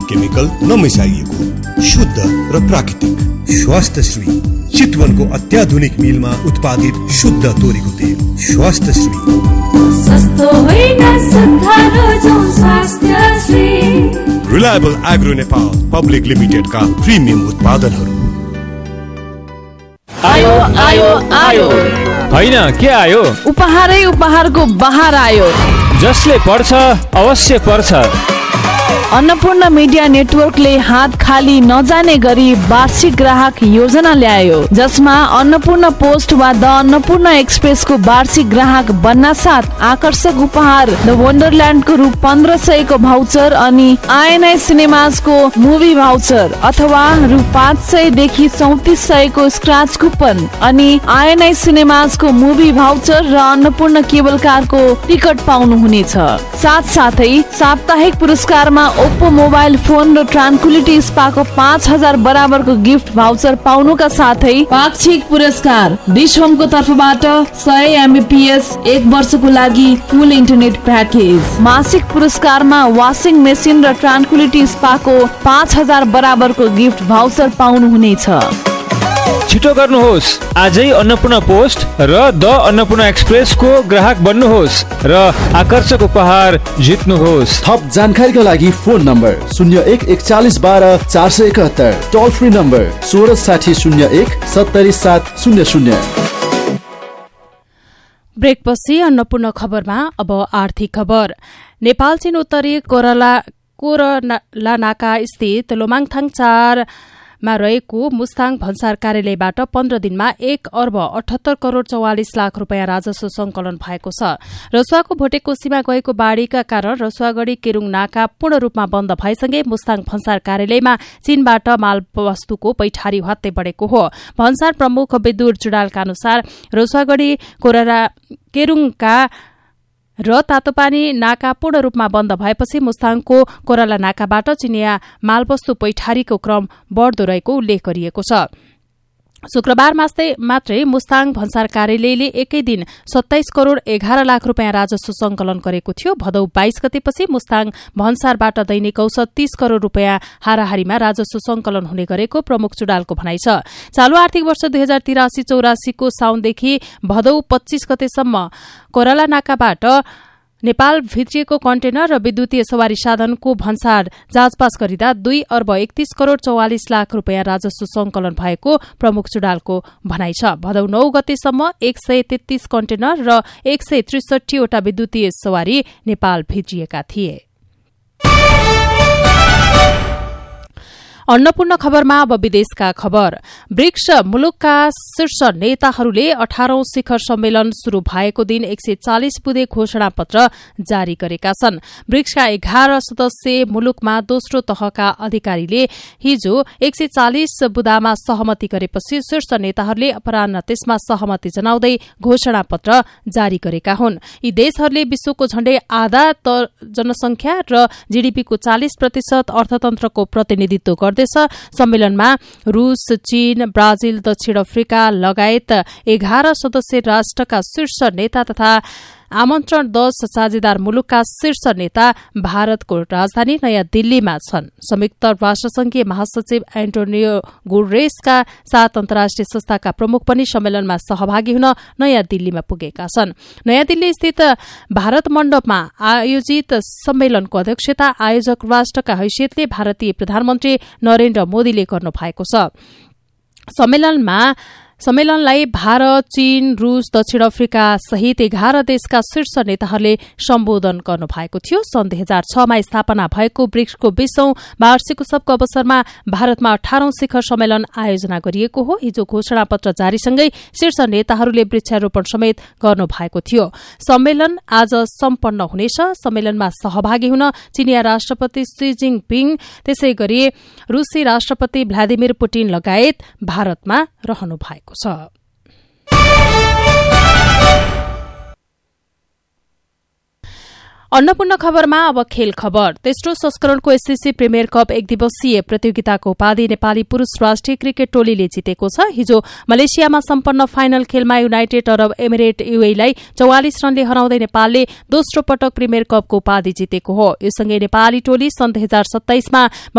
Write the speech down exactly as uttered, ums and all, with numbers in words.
Chemical नमिसाइएको शुद्ध र प्राकृतिक स्वास्थ्यश्री चितवनको अत्याधुनिक मिलमा उत्पादित शुद्ध तोरीको तेल स्वास्थ्यश्री सस्तो होइन सुधारो जो स्वास्थ्यश्री reliable agro Nepal public limited का प्रिमियम उत्पादनहरू आयो आयो आयो होइन के आयो उपहारै उपहारको बहार आयो जसले पढ्छ अवश्य पढ्छ अन्नपूर्ण मिडिया नेटवर्कले हात खाली नजाने गरी वार्षिक ग्राहक योजना ल्यायो जसमा अन्नपूर्ण पोस्ट वा द अन्नपूर्ण एक्सप्रेसको वार्षिक ग्राहक बन्न साथ आकर्षक उपहार द वन्डरल्यान्डको रु पन्ध्र सयको भाउचर अनि आइएनआई सिनेमाजको मुभी भाउचर अथवा रु पाँच सय देखि चौतिस सयको स्क्रच कुपन अनि आइएनआई सिनेमाजको मुभी भाउचर र अन्नपूर्ण केबल कारको टिकट पाउनुहुनेछ। साथ साथै साप्ताहिक पुरस्कारमा ओप्पो मोबाइल फोन र ट्रान्कुलिटी स्पाको पाँच हजार बराबरको गिफ्ट भाउचर पाउनुका साथै पाक्षिक पुरस्कार डिश होमको तर्फबाट सय एमबीपीएस एक वर्षको लागि फुल इन्टरनेट प्याकेज मासिक पुरस्कारमा वासिङ मेसिन र ट्रान्कुलिटी स्पाको पाँच हजार बराबरको गिफ्ट भाउचर पाउनुहुनेछ। छिटो गर्नुहोस् आजै अन्नपूर्ण पोस्ट र द अन्नपूर्ण एक्सप्रेसको ग्राहक बन्नुहोस् र आकर्षक उपहार जित्नुहोस्। थप जानकारीका लागि फोन नम्बर शून्य एक एकचालिस बाह्र चार सय एकहत्तर टोल फ्री नम्बर सोह्र साठी शून्य एक सत्तरी सात शून्य शून्य। ब्रेकपछि अन्नपूर्ण खबरमा अब आर्थिक खबर। नेपाल चीन उत्तरी कोरला कोरला नाका स्थित लोमाङथाङ चार मा रहेको मुस्ताङ भन्सार कार्यालयबाट पन्ध्र दिनमा एक अर्ब अठहत्तर करोड़ चौवालिस लाख रूपियाँ राजस्व संकलन भएको छ। रसुवाको भोटेकोसीमा गएको बाढ़ीका कारण रसुवागढ़ी केरूङ नाका पूर्ण रूपमा बन्द भएसँगै मुस्ताङ भन्सार कार्यालयमा चीनबाट माल वस्तुको पैठारी हत्ते बढ़ेको हो। भन्सार प्रमुख विदुर चुडालका अनुसार रसुवागढ़ी कोरला केरूङका र तातोपानी नाका पूर्ण रूपमा बन्द भएपछि मुस्ताङको कोराला नाकाबाट चिनिया मालवस्तु पैठारीको क्रम बढ़दो रहेको उल्लेख गरिएको छ। शुक्रबार मात्रै मुस्ताङ भन्सार कार्यालयले एकै दिन सत्ताइस करोड़ एघार लाख रूपियाँ राजस्व संकलन गरेको थियो। भदौ बाइस गतेपछि मुस्ताङ भन्सारबाट दैनिक औसत तीस करोड़ रूपियाँ हाराहारीमा राजस्व संकलन हुने गरेको प्रमुख चुडालको भनाइ छ। चालू आर्थिक वर्ष दुई हजार तिरासी चौरासीको साउनदेखि भदौ पच्चीस गतेसम्म कोराला नाकाबाट नेपाल भित्रिएको कन्टेनर र विद्युतीय सवारी साधनको भन्सार जाँचपास गरिँदा दुई अर्ब एकतीस करोड़ चौवालिस लाख रूपियाँ राजस्व संकलन भएको प्रमुख चुडालको भनाइ छ। भदौ नौ गतेसम्म एक सय तेत्तीस कन्टेनर र एक सय त्रिसठीवटा विद्युतीय सवारी नेपाल भित्रिएका थिए। अन्नपूर्ण खबरमा अब विदेशका खबर। ब्रिक्स मुलुकका शीर्ष नेताहरूले अठारौं शिखर सम्मेलन शुरू भएको दिन एक सय चालिस बुँदे घोषणा पत्र जारी गरेका छन्। ब्रिक्सका एघार सदस्य मुलुकमा दोस्रो तहका अधिकारीले हिजो एक सय चालिस बुँदामा सहमति गरेपछि शीर्ष नेताहरूले अपराह्न त्यसमा सहमति जनाउँदै घोषणा पत्र जारी गरेका हुन्। यी देशहरूले विश्वको झण्डै आधा जनसंख्या र जीडीपीको चालिस प्रतिशत अर्थतन्त्रको प्रतिनिधित्व गर्दै सम्मेलनमा रूस, चीन, ब्राजिल, दक्षिण अफ्रिका लगायत एघार सदस्य राष्ट्रका शीर्ष नेता तथा आमन्त्रण दश साझेदार मुलुकका शीर्ष नेता भारतको राजधानी नयाँ दिल्लीमा छन्। संयुक्त राष्ट्रसंघीय महासचिव एन्टोनियो गुटेरेसका सात अन्तर्राष्ट्रिय संस्थाका प्रमुख पनि सम्मेलनमा सहभागी हुन नयाँ दिल्लीमा पुगेका छन्। नयाँ दिल्ली स्थित भारत मण्डपमा आयोजित सम्मेलनको अध्यक्षता आयोजक राष्ट्रका हैसियतले भारतीय प्रधानमन्त्री नरेन्द्र मोदीले गर्नु भएको छ। सम्मेलनमा सम्मेलनलाई भारत, चीन, रूस, दक्षिण अफ्रिका सहित एघार देशका शीर्ष नेताहरूले सम्बोधन गर्नु भएको थियो। सन् दुई हजार छमा स्थापना भएको ब्रिक्सको बीसौं वार्षिक उत्सवको अवसरमा भारतमा अठारौं शिखर सम्मेलन आयोजना गरिएको हो। हिजो घोषणा पत्र जारीसँगै शीर्ष नेताहरूले वृक्षारोपण समेत गर्नु भएको थियो। सम्मेलन आज सम्पन्न हुनेछ। सम्मेलनमा सहभागी हुन चिनिया राष्ट्रपति सी जिनपिङ, त्यसै गरी रूसी राष्ट्रपति भ्लादिमिर पुटिन लगायत भारतमा रहनु भएको छ। अन्नपूर्ण खबरमा अब खेल खबर। तेस्रो संस्करणको एससीसी प्रिमियर कप एक दिवसीय प्रतियोगिताको उपाधि नेपाली पुरूष राष्ट्रिय क्रिकेट टोलीले जितेको छ। हिजो मलेसियामा सम्पन्न फाइनल खेलमा युनाइटेड अरब एमिरेट यूएईलाई चौवालिस रनले हराउँदै नेपालले दोस्रो पटक प्रिमियर कपको उपाधि जितेको हो। यससँगै नेपाली टोली सन् दुई हजार सत्ताइसमा